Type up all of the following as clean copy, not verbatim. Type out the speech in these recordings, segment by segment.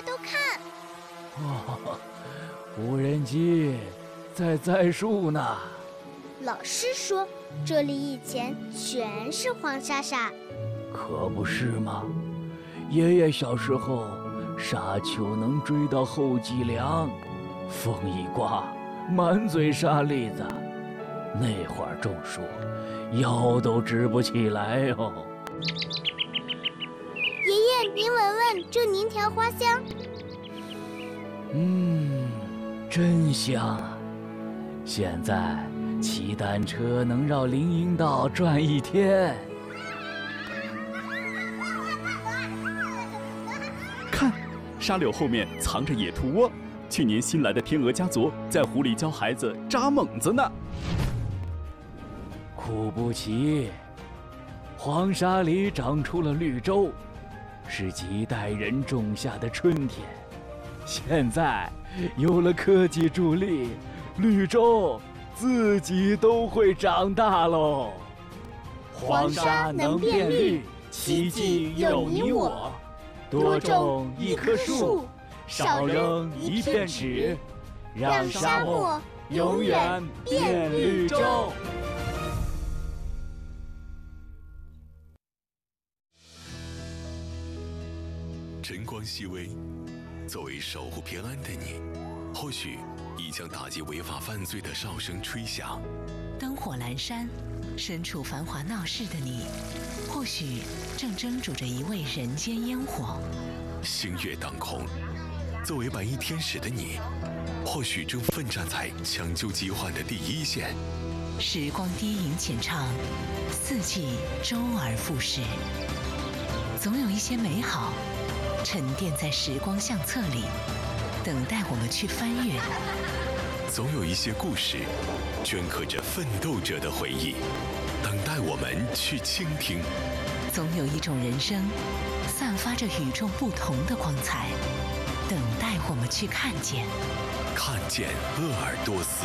都看。 哇，无人机在栽树呢。 老师说，这里以前全是黄沙沙。 可不是吗？爷爷小时候，沙丘能追到后脊梁，风一刮，满嘴沙粒子。那会儿种树，腰都直不起来哦。 爷爷，您闻闻这柠条花香。 真香啊！现在骑单车能绕林荫道转一天。 看，沙柳后面藏着野兔窝，去年新来的天鹅家族在湖里教孩子扎猛子呢。 苦不奇，黄沙里长出了绿洲，是几代人种下的春天。现在有了科技助力，绿洲自己都会长大喽。 黄沙能变绿，奇迹有你我。多种一棵树，少扔一片纸，让沙漠永远变绿洲。 晨光熹微，作为守护平安的你，或许已将打击违法犯罪的哨声吹响。 灯火阑珊，身处繁华闹市的你，或许正蒸煮着一味人间烟火。 星月当空，作为白衣天使的你，或许正奋战在抢救疾患的第一线。 时光低吟浅唱，四季周而复始，总有一些美好沉淀在时光相册里，等待我们去翻阅。 总有一些故事镌刻着奋斗者的回忆，等待我们去倾听。 总有一种人生散发着与众不同的光彩，等待我们去看见。 看见鄂尔多斯，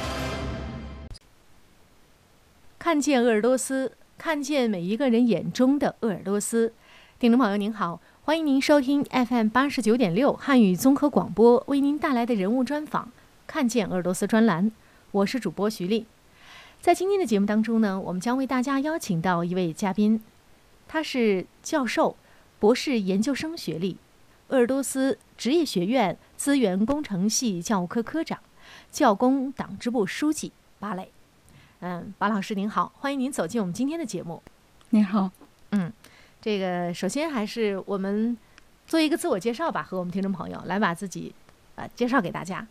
看见鄂尔多斯，看见每一个人眼中的鄂尔多斯。听众朋友您好，欢迎您收听 FM89.6 汉语综合广播为您带来的人物专访看见鄂尔多斯专栏，我是主播徐丽。在今天的节目当中呢，我们将为大家邀请到一位嘉宾，他是教授、博士研究生学历，鄂尔多斯职业学院资源工程系教务科科长，教工党支部书记巴磊。巴老师您好，欢迎您走进我们今天的节目。 您好。 这个首先还是我们做一个自我介绍吧，和我们听众朋友来把自己介绍给大家。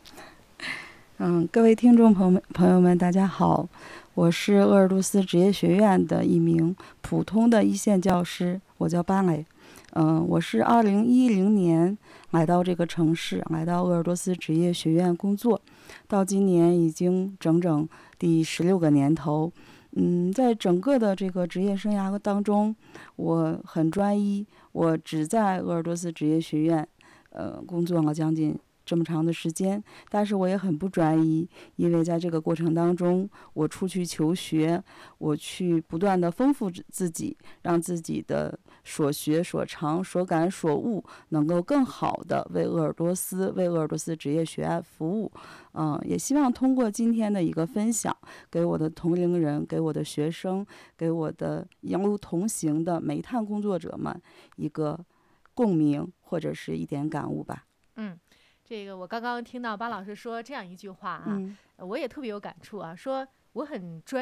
各位听众朋友们，大家好，我是鄂尔多斯职业学院的一名普通的一线教师，我叫巴磊。我是2010年来到这个城市，来到鄂尔多斯职业学院工作，到今年已经整整第16个年头。在整个的这个职业生涯当中，我很专一，我只在鄂尔多斯职业学院工作了将近这么长的时间，但是我也很不专一，因为在这个过程当中，我出去求学，我去不断的丰富自己，让自己的所学所长所感所悟能够更好的为鄂尔多斯职业学院服务。也希望通过今天的一个分享，给我的同龄人，给我的学生，给我的一路同行的煤炭工作者们一个共鸣或者是一点感悟吧。 这个我刚刚听到巴老师说这样一句话啊，我也特别有感触啊，说我很专